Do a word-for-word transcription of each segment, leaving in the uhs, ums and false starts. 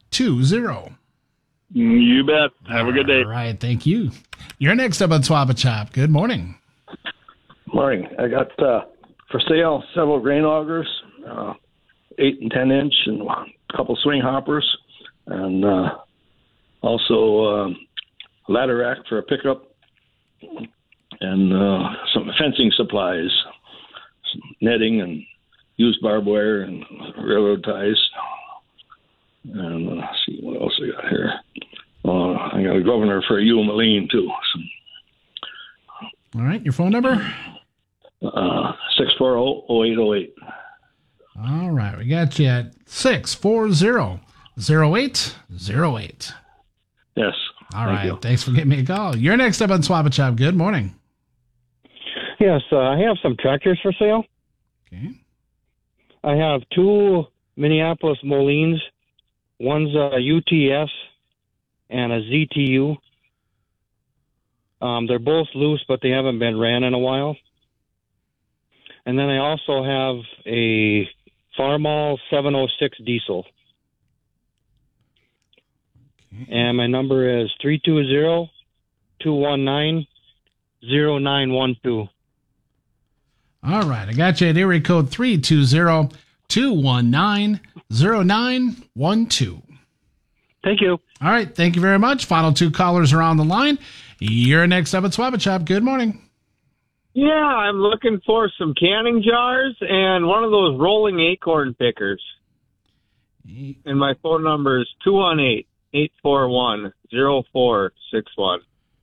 two zero. You bet. Have a good day. All right, thank you. You're next up on Swap and Chop. Good morning. Morning. I got uh, for sale several grain augers, uh, eight and ten inch, and a couple swing hoppers, and uh, also um, a ladder rack for a pickup, and uh, some fencing supplies, some netting and used barbed wire and railroad ties. And uh, let's see what else I got here. Uh, I got a governor for a Yule Moline too. All right, your phone number? Uh, six four zero, zero eight zero eight. All right, we got you at six four zero, zero eight zero eight. Yes. All thank right, you. Thanks for giving me a call. You're next up on Swap and Chop. Good morning. Yes, uh, I have some tractors for sale. Okay. I have two Minneapolis Molines. One's a U T S and a Z T U. Um, they're both loose, but they haven't been ran in a while. And then I also have a Farmall seven oh six diesel. Okay. And my number is three two zero, two one nine, zero nine one two. All right, I got you at area code three two zero, two one nine, zero nine one two. Thank you. All right, thank you very much. Final two callers are on the line. You're next up at Swap and Chop. Good morning. Yeah, I'm looking for some canning jars and one of those rolling acorn pickers. And my phone number is two one eight, eight four one, zero four six one.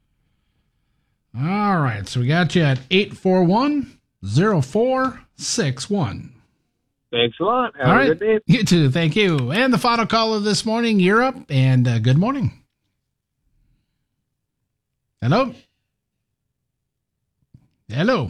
All right, so we got you at eight four one, zero four six one. Thanks a lot. Have All a right. good day. You too. Thank you. And the final caller this morning, you're up, and uh, good morning. Hello? Hello?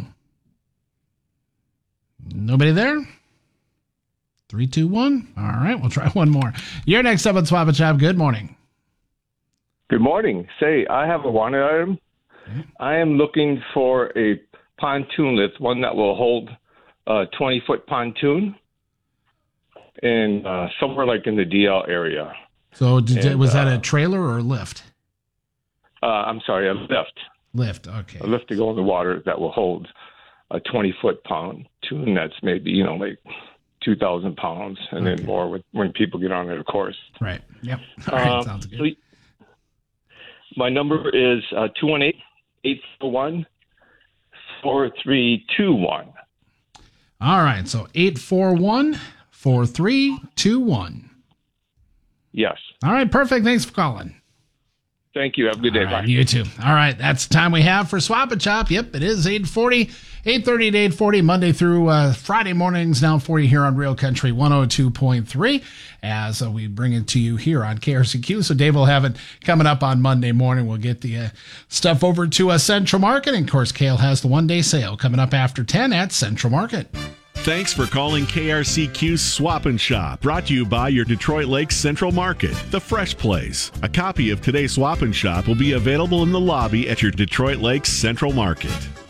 Nobody there? Three, two, one. All right, we'll try one more. You're next up on Swap and Chop. Good morning. Good morning. Say, I have a wanted item. Okay. I am looking for a pontoon lift, one that will hold a twenty-foot pontoon, and uh, somewhere like in the D L area. So did, And, was that uh, a trailer or a lift? Uh, I'm sorry, a lift. Lift, okay. A lift to go in the water that will hold a twenty-foot pontoon that's maybe, you know, like two thousand pounds, and Okay. then more with, when people get on it, of course. Right, yep. All right, Um, sounds good. so my number is uh, two one eight, eight four one, four three two one. All right, so eight four one, four three two one. Yes. All right, perfect. Thanks for calling. Thank you. Have a good day. All right, Bye. you too. All right, that's the time we have for Swap and Chop. Yep, it is eight forty, eight thirty to eight forty, Monday through uh, Friday mornings now for you here on Real Country one oh two point three as uh, we bring it to you here on K R C Q. So Dave will have it coming up on Monday morning. We'll get the uh, stuff over to uh, Central Market. And, of course, Kale has the one-day sale coming up after ten at Central Market. Thanks for calling K R C Q's Swap and Shop, brought to you by your Detroit Lakes Central Market, the fresh place. A copy of today's Swap and Shop will be available in the lobby at your Detroit Lakes Central Market.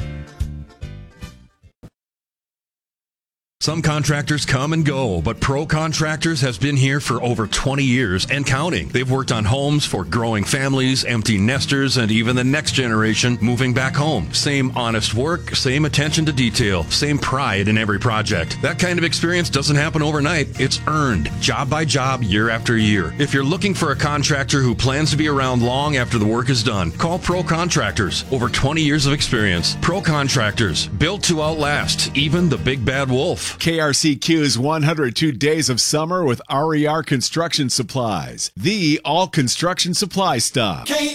Some contractors come and go, but Pro Contractors has been here for over twenty years and counting. They've worked on homes for growing families, empty nesters, and even the next generation moving back home. Same honest work, same attention to detail, same pride in every project. That kind of experience doesn't happen overnight. It's earned, job by job, year after year. If you're looking for a contractor who plans to be around long after the work is done, call Pro Contractors. Over twenty years of experience. Pro Contractors, built to outlast even the big bad wolf. K R C Q's one hundred two Days of Summer with R E R Construction Supplies, the all construction supply stop. K